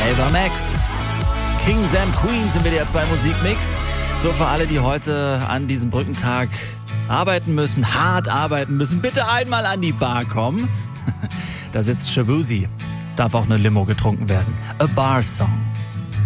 Ava Max. Kings and Queens im WDR 2 Musikmix. So für alle, die heute an diesem Brückentag arbeiten müssen, hart arbeiten müssen, bitte einmal an die Bar kommen. Da sitzt Shaboozey. Darf auch eine Limo getrunken werden. A Bar Song.